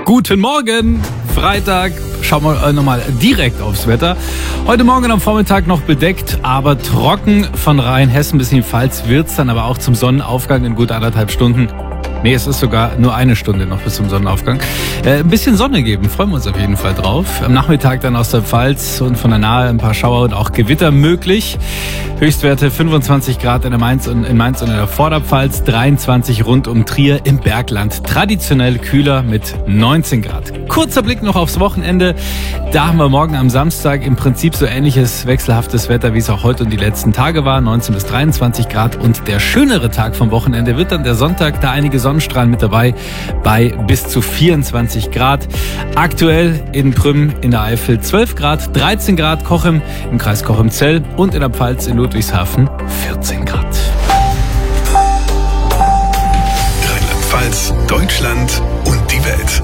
Guten Morgen, Freitag. Schauen wir nochmal direkt aufs Wetter. Heute Morgen am Vormittag noch bedeckt, aber trocken von Rheinhessen bis in die Pfalz wird's dann aber auch zum Sonnenaufgang in gut 1,5 Stunden. Nee, es ist sogar nur 1 Stunde noch bis zum Sonnenaufgang. Ein bisschen Sonne geben, freuen wir uns auf jeden Fall drauf. Am Nachmittag dann aus der Pfalz und von der Nahe ein paar Schauer und auch Gewitter möglich. Höchstwerte 25 Grad in Mainz und in der Vorderpfalz, 23 rund um Trier im Bergland. Traditionell kühler mit 19 Grad. Kurzer Blick noch aufs Wochenende. Da haben wir morgen am Samstag im Prinzip so ähnliches wechselhaftes Wetter, wie es auch heute und die letzten Tage war. 19 bis 23 Grad. Und der schönere Tag vom Wochenende wird dann der Sonntag, da einige Sonnenstrahlen mit dabei, bei bis zu 24 Grad. Aktuell in Prüm in der Eifel 12 Grad, 13 Grad Cochem im Kreis Cochem-Zell und in der Pfalz in Ludwigshafen 14 Grad. Rheinland-Pfalz, Deutschland und die Welt.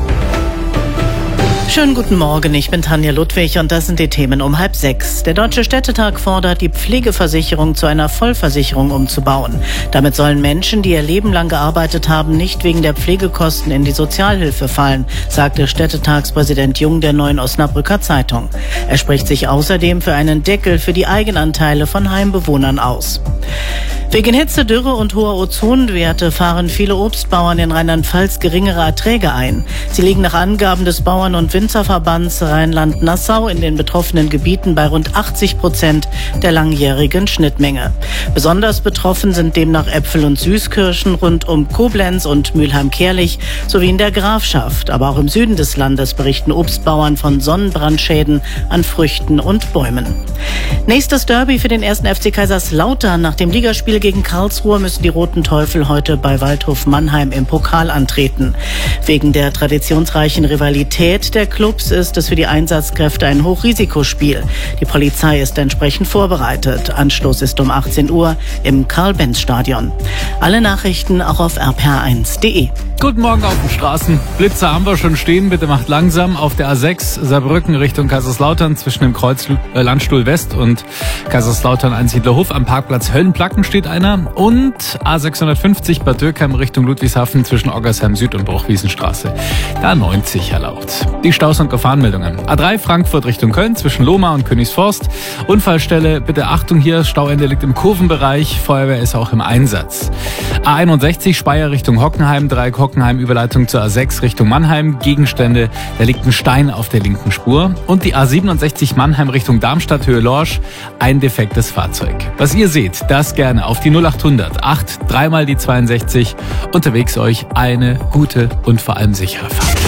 Schönen guten Morgen, ich bin Tanja Ludwig und das sind die Themen um 5:30. Der Deutsche Städtetag fordert, die Pflegeversicherung zu einer Vollversicherung umzubauen. Damit sollen Menschen, die ihr Leben lang gearbeitet haben, nicht wegen der Pflegekosten in die Sozialhilfe fallen, sagte Städtetagspräsident Jung der Neuen Osnabrücker Zeitung. Er spricht sich außerdem für einen Deckel für die Eigenanteile von Heimbewohnern aus. Wegen Hitze, Dürre und hoher Ozonwerte fahren viele Obstbauern in Rheinland-Pfalz geringere Erträge ein. Sie liegen nach Angaben des Bauern- und Winzerverbands Rheinland-Nassau in den betroffenen Gebieten bei rund 80% der langjährigen Schnittmenge. Besonders betroffen sind demnach Äpfel und Süßkirschen rund um Koblenz und Mülheim-Kärlich sowie in der Grafschaft. Aber auch im Süden des Landes berichten Obstbauern von Sonnenbrandschäden an Früchten und Bäumen. Nächstes Derby für den 1. FC Kaiserslautern. Nach dem Ligaspiel gegen Karlsruhe müssen die Roten Teufel heute bei Waldhof Mannheim im Pokal antreten. Wegen der traditionsreichen Rivalität der Clubs ist es für die Einsatzkräfte ein Hochrisikospiel. Die Polizei ist entsprechend vorbereitet. Anstoß ist um 18 Uhr im Karl-Benz-Stadion. Alle Nachrichten auch auf rpr1.de. Guten Morgen auf den Straßen. Blitzer haben wir schon stehen. Bitte macht langsam auf der A6 Saarbrücken Richtung Kaiserslautern zwischen dem Kreuz Landstuhl West und Kaiserslautern Einsiedlerhof. Am Parkplatz Höllenplacken steht einer. Und A650 Bad Dürkheim Richtung Ludwigshafen zwischen Oggersheim Süd und Bruchwiesenstraße. Da 90 erlaubt. Die Staus- und Gefahrenmeldungen. A3 Frankfurt Richtung Köln zwischen Lohmar und Königsforst. Unfallstelle, bitte Achtung hier. Stauende liegt im Kurvenbereich. Feuerwehr ist auch im Einsatz. A61 Speyer Richtung Hockenheim. Dreieck Hockenheim Überleitung zur A6 Richtung Mannheim. Gegenstände, da liegt ein Stein auf der linken Spur. Und die A67 Mannheim Richtung Darmstadt Höhe Lorsch. Ein defektes Fahrzeug. Was ihr seht, das gerne auf die 0800 8 3 die 62. Unterwegs euch eine gute und vor allem sichere Fahrt.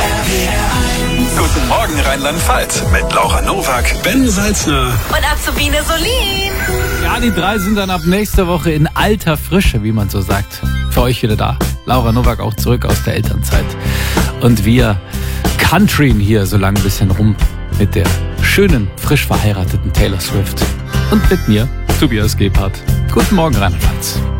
Guten Morgen Rheinland-Pfalz mit Laura Nowak, Ben Salzner und Azubine Solin. Ja, die drei sind dann ab nächster Woche in alter Frische, wie man so sagt, für euch wieder da. Laura Nowak auch zurück aus der Elternzeit. Und wir countryen hier so lange ein bisschen rum mit der schönen, frisch verheirateten Taylor Swift. Und mit mir, Tobias Gebhardt. Guten Morgen, Rheinland-Pfalz.